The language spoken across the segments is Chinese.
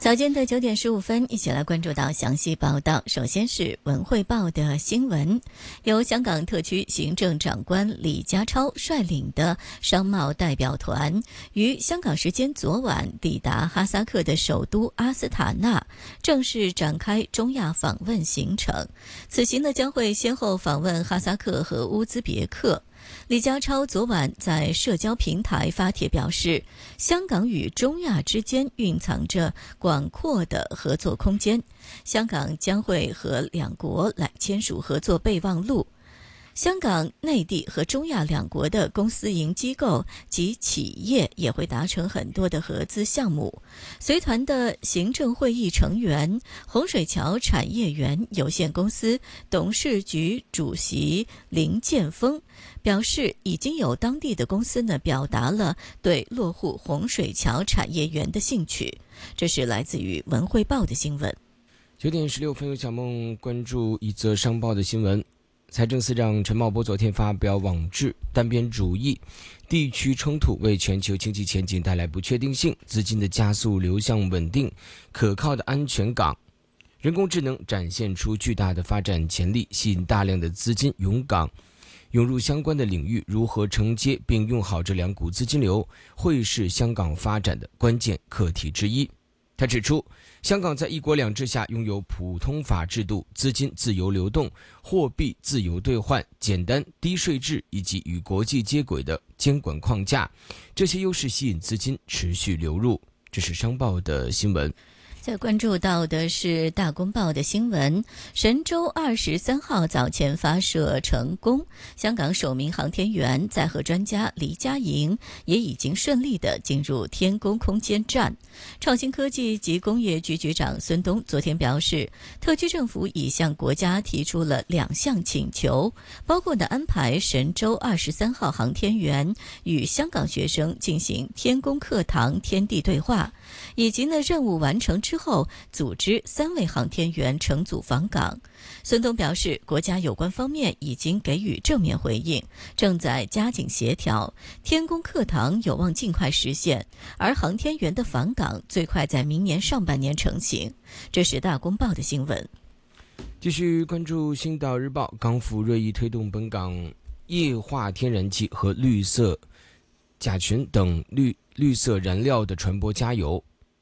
早间的9点15分，一起来关注到详细报道。首先是文汇报的新闻，由香港特区行政长官李家超率领的商贸代表团于香港时间昨晚抵达哈萨克的首都阿斯塔纳，正式展开中亚访问行程。此行呢将会先后访问哈萨克和乌兹别克。李家超昨晚在社交平台发帖表示，香港与中亚之间蕴藏着广阔的合作空间，香港将会和两国来签署合作备忘录。香港、内地和中亚两国的公私营机构及企业也会达成很多的合资项目。随团的行政会议成员、洪水桥产业园有限公司董事局主席林建峰表示，已经有当地的公司呢表达了对落户洪水桥产业园的兴趣。这是来自于文汇报的新闻。 9点16分，由小梦关注一则商报的新闻。财政司长陈茂波昨天发表网志，单边主义、地区冲突为全球经济前景带来不确定性，资金的加速流向稳定、可靠的安全港。人工智能展现出巨大的发展潜力，吸引大量的资金涌入相关的领域，如何承接并用好这两股资金流，会是香港发展的关键课题之一。他指出，香港在一国两制下拥有普通法制度、资金自由流动、货币自由兑换、简单低税制以及与国际接轨的监管框架，这些优势吸引资金持续流入。这是商报的新闻。 再关注到的是大公报的新闻，神舟23号早前发射成功，香港首名航天员载荷专家黎佳莹也已经顺利地进入天宫空间站。创新科技及工业局局长孙东昨天表示，特区政府已向国家提出了2项请求，包括安排神舟23号航天员与香港学生进行天宫课堂天地对话，以及任务完成之后组织3位航天员乘组访港。孙东表示，国家有关方面已经给予正面回应，正在加紧协调，天宫课堂有望尽快实现，而航天员的访港最快在明年上半年成型。这是大公报的新闻。 继续关注星岛日报，港府锐意推动本港液化天然气和绿色甲醛等绿色燃料的传播加油。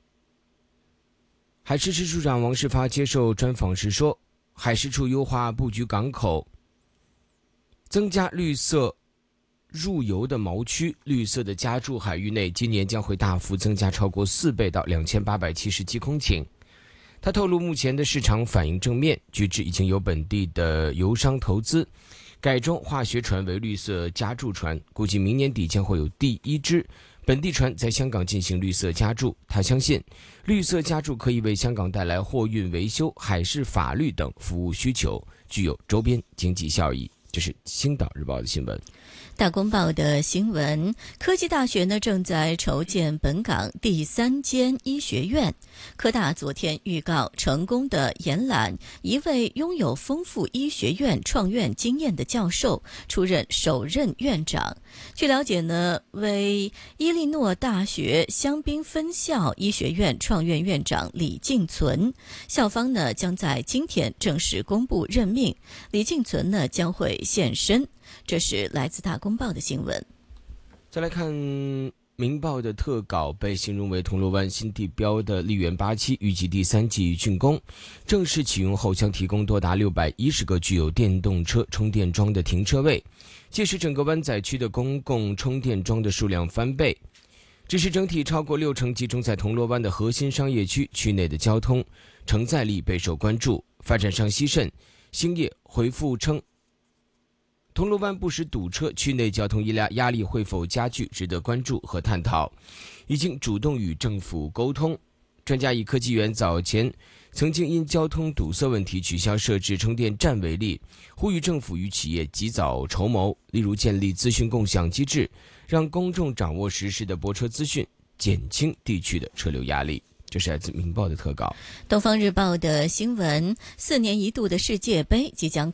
海事处处长王世发接受专访时说，海事处优化布局港口，增加绿色入油的锚区，绿色的加注海域内今年将会大幅增加超过4倍到2877公顷。他透露，目前的市场反应正面，据知已经有本地的油商投资改装化学船为绿色加注船，估计明年底将会有第1支本地船在香港进行绿色加注。他相信绿色加注可以为香港带来货运维修、海事法律等服务需求，具有周边经济效益。这是星岛日报的新闻。 大公报的新闻，科技大学正在筹建本港第3间医学院。科大昨天预告成功的延揽一位拥有丰富医学院创院经验的教授出任首任院长。据了解为伊利诺大学香槟分校医学院创院院长李敬存，校方将在今天正式公布任命，李敬存将会现身。这是来自大公报的新闻。 再来看明报的特稿，被形容为铜锣湾新地标的丽园87预计第3季竣工，正式启用后将提供多达610个具有电动车充电桩的停车位，届时整个湾仔区的公共充电桩的数量翻倍。只是整体超过60%集中在铜锣湾的核心商业区，区内的交通承载力备受关注。发展商西盛兴业回复称，铜锣湾不时堵车，区内交通压力会否加剧，值得关注和探讨。已经主动与政府沟通。专家以科技园早前曾经因交通堵塞问题取消设置充电站为例，呼吁政府与企业及早筹谋，例如建立资讯共享机制，让公众掌握实时的泊车资讯，减轻地区的车流压力。这是来自明报的特稿。 东方日报的新闻，4年一度的世界杯即将